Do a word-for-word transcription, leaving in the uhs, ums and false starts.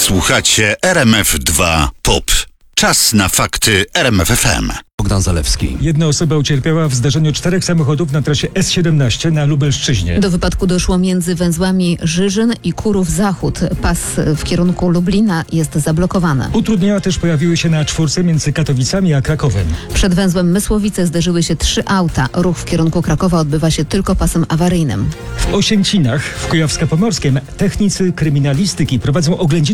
Słuchacie R M F dwa Pop. Czas na fakty R M F F M. Bogdan Zalewski. Jedna osoba ucierpiała w zdarzeniu czterech samochodów na trasie S siedemnaście na Lubelszczyźnie. Do wypadku doszło między węzłami Żyżyn i Kurów Zachód. Pas w kierunku Lublina jest zablokowany. Utrudnienia też pojawiły się na czwórce między Katowicami a Krakowem. Przed węzłem Mysłowice zderzyły się trzy auta. Ruch w kierunku Krakowa odbywa się tylko pasem awaryjnym. W Osięcinach w Kujawsko-Pomorskiem technicy kryminalistyki prowadzą oględziny